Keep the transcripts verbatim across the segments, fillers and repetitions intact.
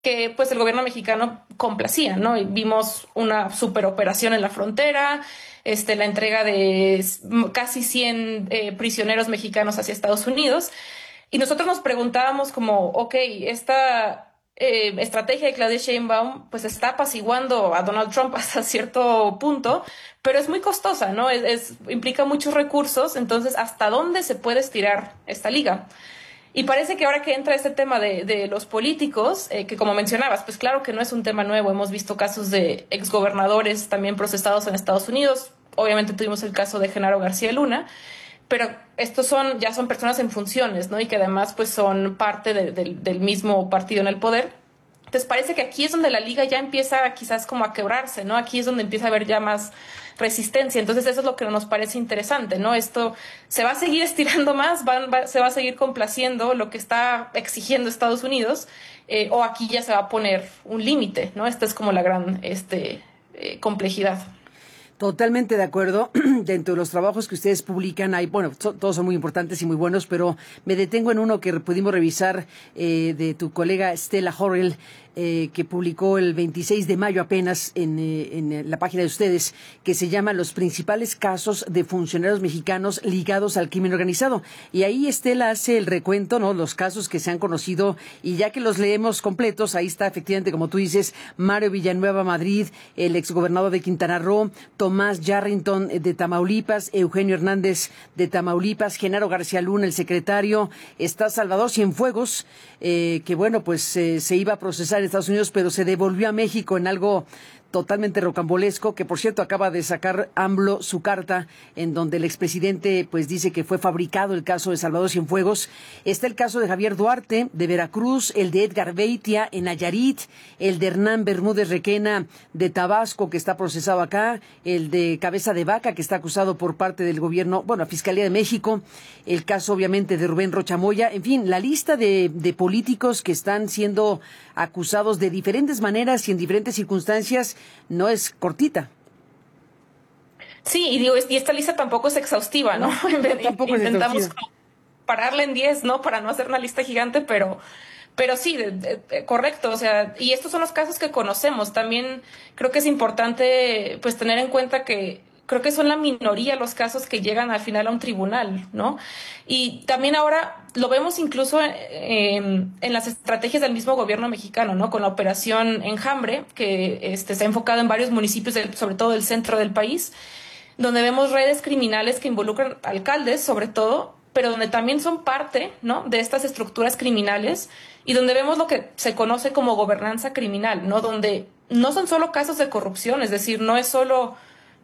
que pues el gobierno mexicano complacía, ¿no? Y vimos una superoperación en la frontera, este, la entrega de s- casi cien eh, prisioneros mexicanos hacia Estados Unidos. Y nosotros nos preguntábamos como, ok, esta eh, estrategia de Claudia Sheinbaum pues está apaciguando a Donald Trump hasta cierto punto, pero es muy costosa, ¿no? Es, es- implica muchos recursos, entonces, ¿hasta dónde se puede estirar esta liga? Y parece que ahora que entra este tema de, de los políticos, eh, que como mencionabas, pues claro que no es un tema nuevo, hemos visto casos de exgobernadores también procesados en Estados Unidos, obviamente tuvimos el caso de Genaro García Luna, pero estos son, ya son personas en funciones, ¿no? Y que además pues son parte de- del del mismo partido en el poder. Entonces parece que aquí es donde la liga ya empieza quizás como a quebrarse, ¿no? Aquí es donde empieza a haber ya más resistencia. Entonces eso es lo que nos parece interesante, ¿no? Esto se va a seguir estirando más, van- va- se va a seguir complaciendo lo que está exigiendo Estados Unidos, eh, o aquí ya se va a poner un límite, ¿no? Esta es como la gran este, eh, complejidad. Totalmente de acuerdo. Dentro de los trabajos que ustedes publican, hay, bueno, so- todos son muy importantes y muy buenos, pero me detengo en uno que pudimos revisar eh, de tu colega Stella Horrell, eh, que publicó el veintiséis de mayo apenas en, eh, en eh, la página de ustedes, que se llama Los principales casos de funcionarios mexicanos ligados al crimen organizado. Y ahí Estela hace el recuento, ¿no? Los casos que se han conocido, y ya que los leemos completos, ahí está efectivamente, como tú dices, Mario Villanueva Madrid, el exgobernador de Quintana Roo, Tomás Yarrington de Tamaulipas, Eugenio Hernández de Tamaulipas, Genaro García Luna, el secretario, está Salvador Cienfuegos, eh, que bueno, pues eh, se iba a procesar en Estados Unidos, pero se devolvió a México en algo totalmente rocambolesco, que por cierto acaba de sacar AMLO su carta en donde el expresidente pues dice que fue fabricado el caso de Salvador Cienfuegos. Está el caso de Javier Duarte de Veracruz, el de Edgar Beitia en Nayarit, el de Hernán Bermúdez Requena de Tabasco, que está procesado acá, el de Cabeza de Vaca, que está acusado por parte del gobierno, bueno, la Fiscalía de México, el caso obviamente de Rubén Rocha Moya, en fin, la lista de, de políticos que están siendo acusados de diferentes maneras y en diferentes circunstancias no es cortita. Sí, y digo, y esta lista tampoco es exhaustiva, ¿no? No, no, tampoco es Intentamos exhaustiva. como pararla en diez, ¿no? Para no hacer una lista gigante, pero, pero sí, de- de- de- correcto. O sea, y estos son los casos que conocemos. También creo que es importante, pues, tener en cuenta que creo que son la minoría los casos que llegan al final a un tribunal, ¿no? Y también ahora lo vemos incluso eh, en las estrategias del mismo gobierno mexicano, ¿no? Con la operación Enjambre, que este, se ha enfocado en varios municipios, del- sobre todo del centro del país, donde vemos redes criminales que involucran alcaldes, sobre todo, pero donde también son parte, ¿no? De estas estructuras criminales y donde vemos lo que se conoce como gobernanza criminal, ¿no? Donde no son solo casos de corrupción, es decir, no es solo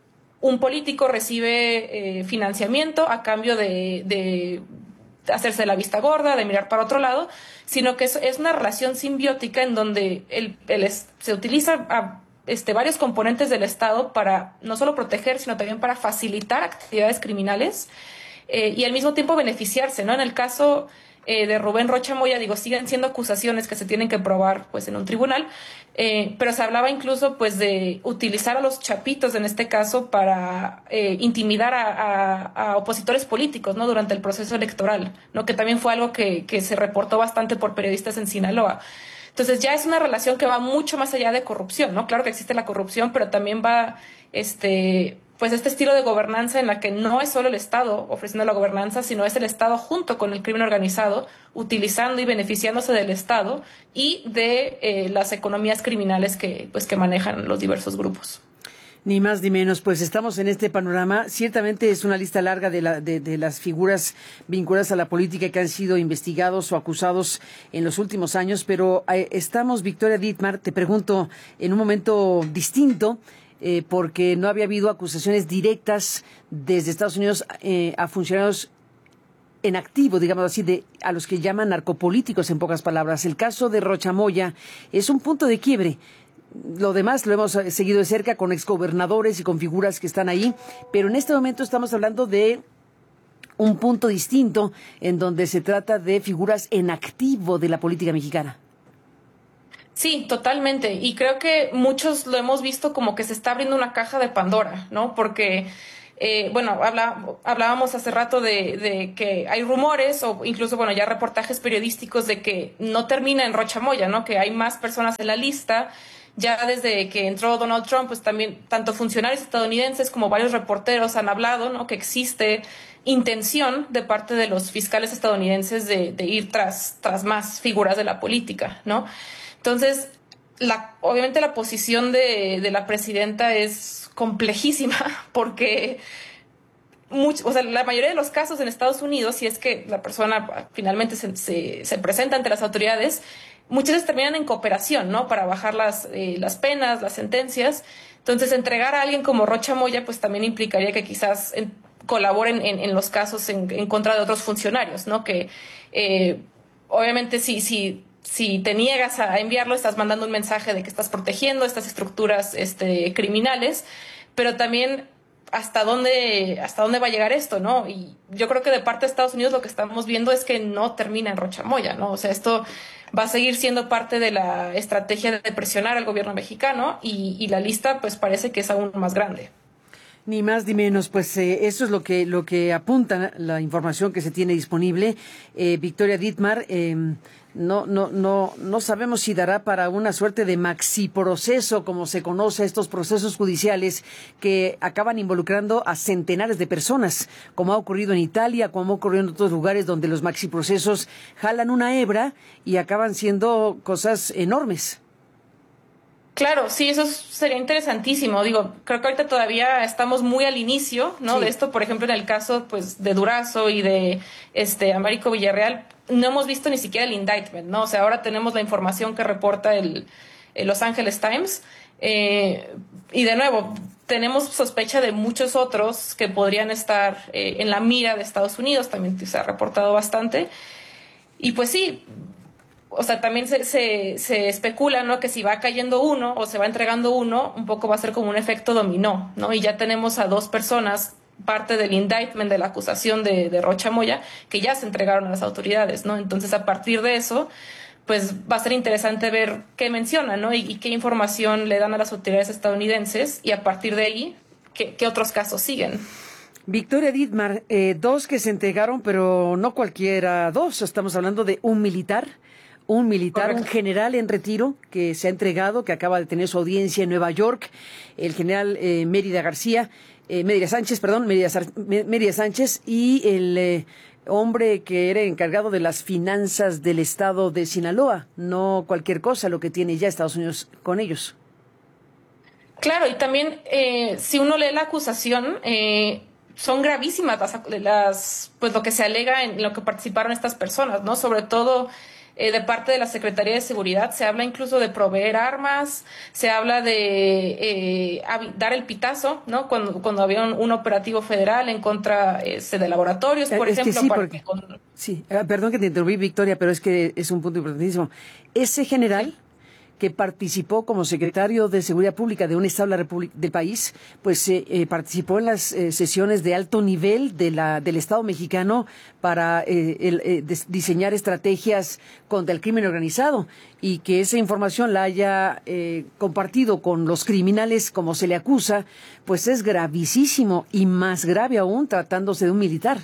un político recibe eh, financiamiento a cambio de, de hacerse la vista gorda, de mirar para otro lado, sino que es, es una relación simbiótica en donde el, el es- se utiliza a, este, varios componentes del Estado para no solo proteger, sino también para facilitar actividades criminales, eh, y al mismo tiempo beneficiarse, ¿no? En el caso eh, de Rubén Rocha Moya, digo, siguen siendo acusaciones que se tienen que probar pues en un tribunal, eh, pero se hablaba incluso pues de utilizar a los chapitos en este caso para eh, intimidar a, a, a, opositores políticos, ¿no? Durante el proceso electoral, ¿no? Que también fue algo que, que se reportó bastante por periodistas en Sinaloa. Entonces ya es una relación que va mucho más allá de corrupción, ¿no? Claro que existe la corrupción, pero también va, este, pues este estilo de gobernanza en la que no es solo el Estado ofreciendo la gobernanza, sino es el Estado junto con el crimen organizado, utilizando y beneficiándose del Estado y de eh, las economías criminales que, pues, que manejan los diversos grupos. Ni más ni menos, pues estamos en este panorama. Ciertamente es una lista larga de, la, de, de las figuras vinculadas a la política que han sido investigados o acusados en los últimos años, pero eh, estamos, Victoria Dittmar, te pregunto, en un momento distinto, eh, porque no había habido acusaciones directas desde Estados Unidos eh, a funcionarios en activo, digamos así, de a los que llaman narcopolíticos, en pocas palabras. El caso de Rocha Moya es un punto de quiebre. Lo demás lo hemos seguido de cerca con exgobernadores y con figuras que están ahí, pero en este momento estamos hablando de un punto distinto en donde se trata de figuras en activo de la política mexicana. Sí, totalmente. Y creo que muchos lo hemos visto como que se está abriendo una caja de Pandora, ¿no? Porque Eh, bueno, habla, hablábamos hace rato de, de que hay rumores o incluso, bueno, ya reportajes periodísticos de que no termina en Rocha Moya, ¿no? Que hay más personas en la lista. Ya desde que entró Donald Trump, pues también tanto funcionarios estadounidenses como varios reporteros han hablado, ¿no? Que existe intención de parte de los fiscales estadounidenses de, de ir tras, tras más figuras de la política, ¿no? Entonces, la, obviamente la posición de, de la presidenta es complejísima porque mucho, o sea, la mayoría de los casos en Estados Unidos, si es que la persona finalmente se, se, se presenta ante las autoridades, muchas veces terminan en cooperación, ¿no? Para bajar las, eh, las penas, las sentencias. Entonces, entregar a alguien como Rocha Moya, pues también implicaría que quizás en, colaboren en, en los casos en, en contra de otros funcionarios, ¿no? Que eh, obviamente si, si, si te niegas a enviarlo, estás mandando un mensaje de que estás protegiendo estas estructuras este, criminales, pero también hasta dónde, hasta dónde va a llegar esto, ¿no? Y yo creo que de parte de Estados Unidos lo que estamos viendo es que no termina en Rocha Moya, ¿no? O sea, esto va a seguir siendo parte de la estrategia de presionar al gobierno mexicano y, y la lista pues parece que es aún más grande. Ni más ni menos, pues eh, eso es lo que lo que apunta la información que se tiene disponible. Eh, Victoria Dittmar, eh, no no no no sabemos si dará para una suerte de maxi proceso, como se conoce estos procesos judiciales que acaban involucrando a centenares de personas, como ha ocurrido en Italia, como ha ocurrido en otros lugares donde los maxi procesos jalan una hebra y acaban siendo cosas enormes. Claro, sí, eso sería interesantísimo. Digo, creo que ahorita todavía estamos muy al inicio, ¿no? Sí. De esto, por ejemplo, en el caso, pues, de Durazo y de este Américo Villarreal, no hemos visto ni siquiera el indictment, ¿no? O sea, ahora tenemos la información que reporta el, el Los Angeles Times. Eh, y de nuevo, tenemos sospecha de muchos otros que podrían estar eh, en la mira de Estados Unidos, también se ha reportado bastante. Y pues sí, o sea, también se, se, se especula, ¿no? Que si va cayendo uno o se va entregando uno, un poco va a ser como un efecto dominó, ¿no? Y ya tenemos a dos personas, parte del indictment, de la acusación de, de Rocha Moya, que ya se entregaron a las autoridades, ¿no? Entonces, a partir de eso, pues va a ser interesante ver qué mencionan, ¿no? Y, y qué información le dan a las autoridades estadounidenses y a partir de ahí, qué, qué otros casos siguen. Victoria Dittmar, eh, dos que se entregaron, pero no cualquiera dos. Estamos hablando de un militar, un militar, Correcto. Un general en retiro que se ha entregado, que acaba de tener su audiencia en Nueva York, el general eh, Mérida García, eh, Mérida Sánchez, perdón, Mérida, Mérida Sánchez, y el eh, hombre que era encargado de las finanzas del estado de Sinaloa. No cualquier cosa lo que tiene ya Estados Unidos con ellos. Claro, y también eh, si uno lee la acusación, eh, son gravísimas las, las, pues lo que se alega en lo que participaron estas personas, ¿no? Sobre todo eh, de parte de la Secretaría de Seguridad se habla incluso de proveer armas, se habla de eh, dar el pitazo, ¿no? Cuando, cuando había un, un operativo federal en contra este, de laboratorios, por es ejemplo. Que sí, para porque, con... sí, perdón que te interrumpí, Victoria, pero es que es un punto importantísimo. Ese general que participó como secretario de Seguridad Pública de un estado de la República, del país, pues eh, eh, participó en las eh, sesiones de alto nivel de la, del Estado mexicano para eh, el, eh, diseñar estrategias contra el crimen organizado y que esa información la haya eh, compartido con los criminales como se le acusa, pues es gravísimo y más grave aún tratándose de un militar.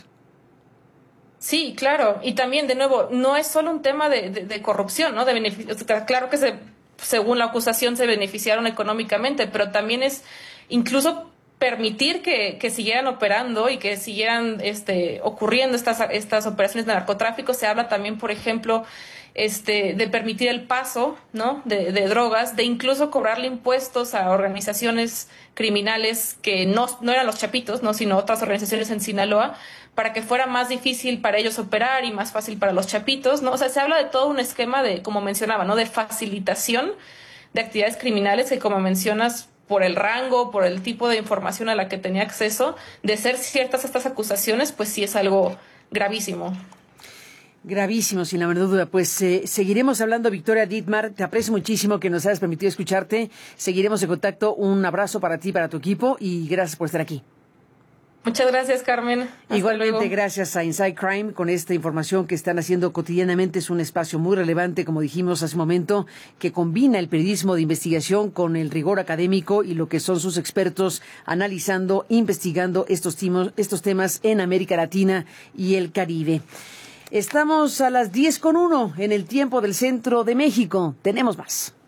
Sí, claro. Y también, de nuevo, no es solo un tema de, de, de corrupción, ¿no? De beneficio. Claro que se, según la acusación se beneficiaron económicamente, pero también es incluso permitir que, que siguieran operando y que siguieran este, ocurriendo estas, estas operaciones de narcotráfico. Se habla también, por ejemplo, este, de permitir el paso, ¿no? de, de drogas, de incluso cobrarle impuestos a organizaciones criminales que no, no eran los Chapitos, ¿no? Sino otras organizaciones en Sinaloa, para que fuera más difícil para ellos operar y más fácil para los Chapitos, ¿no? O sea, se habla de todo un esquema de, como mencionaba, ¿no? De facilitación de actividades criminales que, como mencionas, por el rango, por el tipo de información a la que tenía acceso, de ser ciertas estas acusaciones, pues sí es algo gravísimo. Gravísimo, sin la menor duda. Pues eh, seguiremos hablando, Victoria Dittmar. Te aprecio muchísimo que nos hayas permitido escucharte. Seguiremos en contacto. Un abrazo para ti, para tu equipo y gracias por estar aquí. Muchas gracias, Carmen. Hasta Igualmente, luego. gracias a Inside Crime con esta información que están haciendo cotidianamente. Es un espacio muy relevante, como dijimos hace un momento, que combina el periodismo de investigación con el rigor académico y lo que son sus expertos analizando, investigando estos, timos, estos temas en América Latina y el Caribe. Estamos a las diez con uno en el tiempo del centro de México. Tenemos más.